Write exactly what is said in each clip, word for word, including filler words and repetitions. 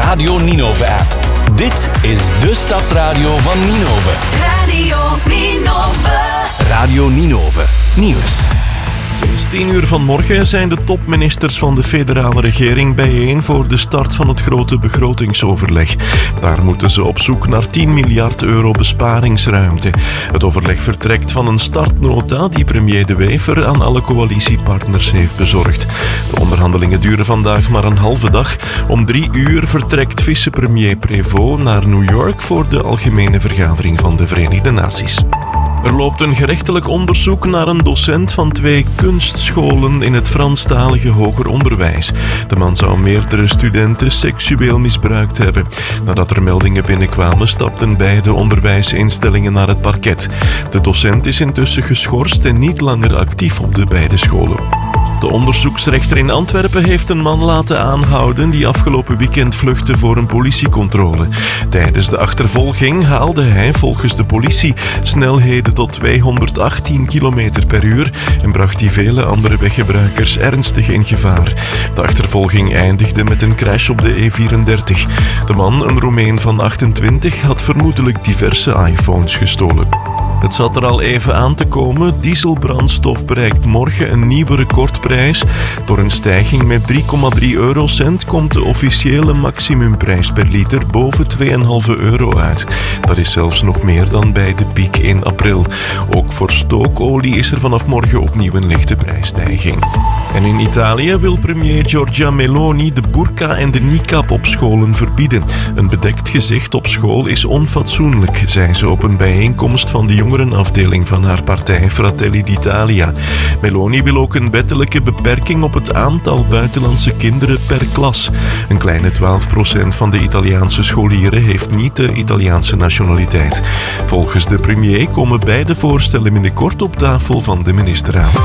Radio Ninove-app. Dit is de Stadsradio van Ninove. Radio Ninove. Radio Ninove. Nieuws. Sinds tien uur vanmorgen zijn de topministers van de federale regering bijeen voor de start van het grote begrotingsoverleg. Daar moeten ze op zoek naar tien miljard euro besparingsruimte. Het overleg vertrekt van een startnota die premier De Wever aan alle coalitiepartners heeft bezorgd. De onderhandelingen duren vandaag maar een halve dag. Om drie uur vertrekt vicepremier Prévost naar New York voor de algemene vergadering van de Verenigde Naties. Er loopt een gerechtelijk onderzoek naar een docent van twee kunstscholen in het Franstalige hoger onderwijs. De man zou meerdere studenten seksueel misbruikt hebben. Nadat er meldingen binnenkwamen, stapten beide onderwijsinstellingen naar het parket. De docent is intussen geschorst en niet langer actief op de beide scholen. De onderzoeksrechter in Antwerpen heeft een man laten aanhouden die afgelopen weekend vluchtte voor een politiecontrole. Tijdens de achtervolging haalde hij volgens de politie snelheden tot tweehonderdachttien kilometer per uur en bracht hij vele andere weggebruikers ernstig in gevaar. De achtervolging eindigde met een crash op de E vierendertig. De man, een Roemeen van achtentwintig, had vermoedelijk diverse iPhones gestolen. Het zat er al even aan te komen. Dieselbrandstof bereikt morgen een nieuwe recordprijs. Door een stijging met drie komma drie eurocent komt de officiële maximumprijs per liter boven twee komma vijf euro uit. Dat is zelfs nog meer dan bij de piek in april. Ook voor stookolie is er vanaf morgen opnieuw een lichte prijsstijging. En in Italië wil premier Giorgia Meloni de burka en de niqab op scholen verbieden. Een bedekt gezicht op school is onfatsoenlijk, zei ze op een bijeenkomst van de jongerenafdeling van haar partij Fratelli d'Italia. Meloni wil ook een wettelijke beperking op het aantal buitenlandse kinderen per klas. Een kleine twaalf procent van de Italiaanse scholieren heeft niet de Italiaanse nationaliteit. Volgens de premier komen beide voorstellen binnenkort op tafel van de ministerraad.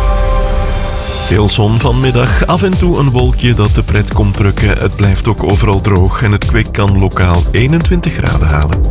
Veel zon vanmiddag, af en toe een wolkje dat de pret komt drukken. Het blijft ook overal droog en het kwik kan lokaal eenentwintig graden halen.